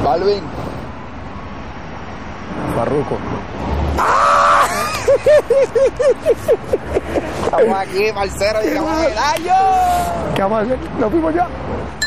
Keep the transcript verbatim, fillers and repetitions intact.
Balvin. Farruko. Estamos aquí, parcero, llegamos a medallo. ¿Qué vamos a hacer? ¿Nos fuimos ya?